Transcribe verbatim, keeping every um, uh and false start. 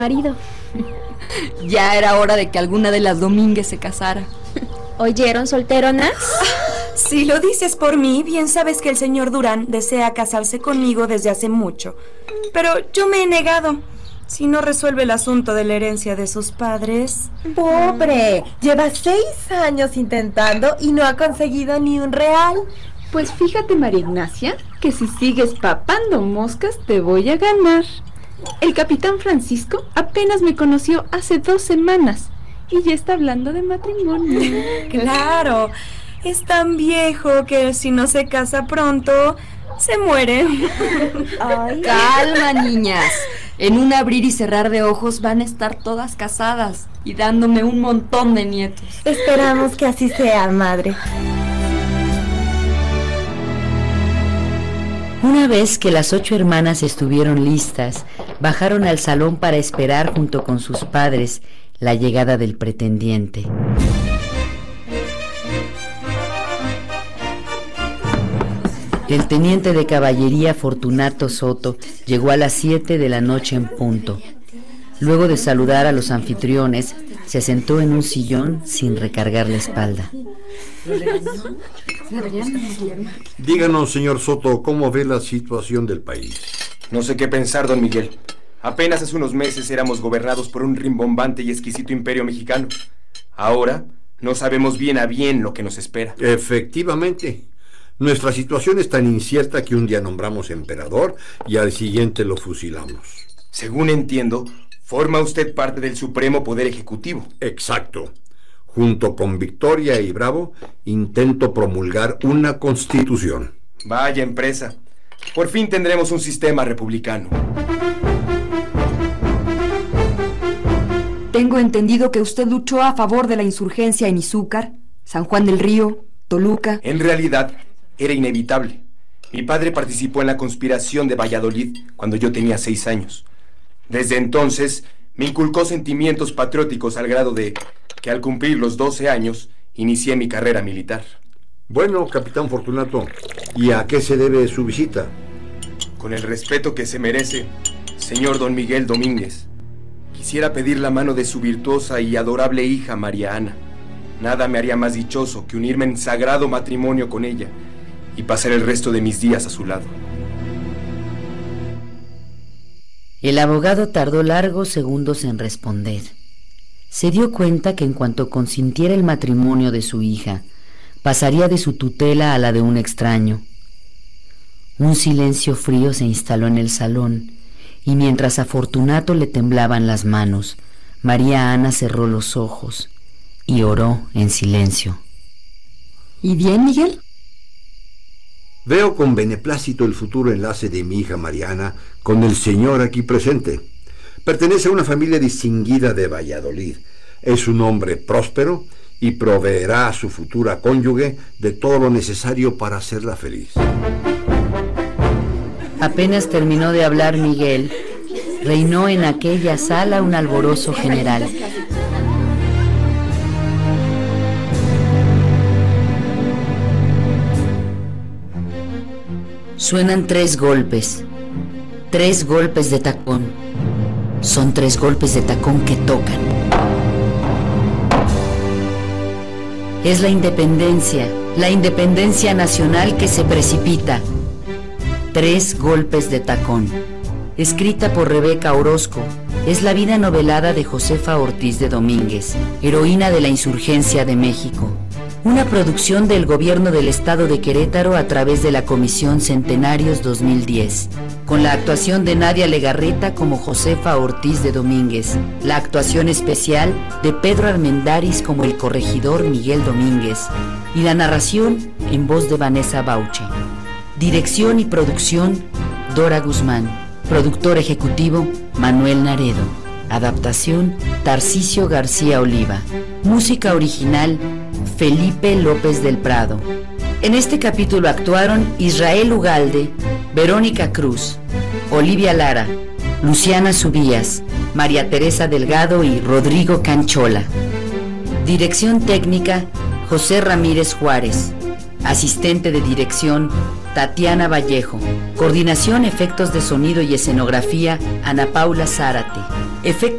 marido. Ya era hora de que alguna de las Domínguez se casara. ¿Oyeron, solteronas? Si lo dices por mí, bien sabes que el señor Durán desea casarse conmigo desde hace mucho. Pero yo me he negado. Si no resuelve el asunto de la herencia de sus padres... ¡Pobre! Lleva seis años intentando y no ha conseguido ni un real. Pues fíjate, María Ignacia, que si sigues papando moscas te voy a ganar. El capitán Francisco apenas me conoció hace dos semanas y ya está hablando de matrimonio. Claro, es tan viejo que si no se casa pronto, se muere. Ay. Calma, niñas. En un abrir y cerrar de ojos van a estar todas casadas y dándome un montón de nietos. Esperamos que así sea, madre. Una vez que las ocho hermanas estuvieron listas, bajaron al salón para esperar junto con sus padres la llegada del pretendiente. El teniente de caballería Fortunato Soto llegó a las siete de la noche en punto. Luego de saludar a los anfitriones, se sentó en un sillón sin recargar la espalda. Díganos, señor Soto, ¿cómo ve la situación del país? No sé qué pensar, don Miguel. Apenas hace unos meses éramos gobernados por un rimbombante y exquisito imperio mexicano. Ahora no sabemos bien a bien lo que nos espera. Efectivamente. Nuestra situación es tan incierta que un día nombramos emperador y al siguiente lo fusilamos. Según entiendo, forma usted parte del Supremo Poder Ejecutivo. Exacto. Junto con Victoria y Bravo, intento promulgar una constitución. Vaya empresa. Por fin tendremos un sistema republicano. Tengo entendido que usted luchó a favor de la insurgencia en Izúcar, San Juan del Río, Toluca. En realidad, era inevitable. Mi padre participó en la conspiración de Valladolid cuando yo tenía seis años. Desde entonces, me inculcó sentimientos patrióticos al grado de que al cumplir los doce años, inicié mi carrera militar. Bueno, capitán Fortunato, ¿y a qué se debe su visita? Con el respeto que se merece, señor don Miguel Domínguez, quisiera pedir la mano de su virtuosa y adorable hija María Ana. Nada me haría más dichoso que unirme en sagrado matrimonio con ella y pasar el resto de mis días a su lado. El abogado tardó largos segundos en responder. Se dio cuenta que en cuanto consintiera el matrimonio de su hija, pasaría de su tutela a la de un extraño. Un silencio frío se instaló en el salón, y mientras a Fortunato le temblaban las manos, María Ana cerró los ojos y oró en silencio. ¿Y bien, Miguel? Veo con beneplácito el futuro enlace de mi hija Mariana con el señor aquí presente. Pertenece a una familia distinguida de Valladolid. Es un hombre próspero y proveerá a su futura cónyuge de todo lo necesario para hacerla feliz. Apenas terminó de hablar Miguel, reinó en aquella sala un alborozo general. Suenan tres golpes, tres golpes de tacón. Son tres golpes de tacón que tocan. Es la independencia, la independencia nacional que se precipita. Tres golpes de tacón. Escrita por Rebeca Orozco, es la vida novelada de Josefa Ortiz de Domínguez, heroína de la insurgencia de México. Una producción del Gobierno del Estado de Querétaro a través de la Comisión Centenarios dos mil diez, con la actuación de Nadia Legarreta como Josefa Ortiz de Domínguez, la actuación especial de Pedro Armendáriz como el corregidor Miguel Domínguez, y la narración en voz de Vanessa Bauche. Dirección y producción, Dora Guzmán. Productor ejecutivo, Manuel Naredo. Adaptación, Tarcisio García Oliva. Música original, Felipe López del Prado. En este capítulo actuaron Israel Ugalde, Verónica Cruz, Olivia Lara, Luciana Subías, María Teresa Delgado y Rodrigo Canchola. Dirección técnica, José Ramírez Juárez. Asistente de dirección, Tatiana Vallejo. Coordinación, efectos de sonido y escenografía, Ana Paula Zárate. Efecto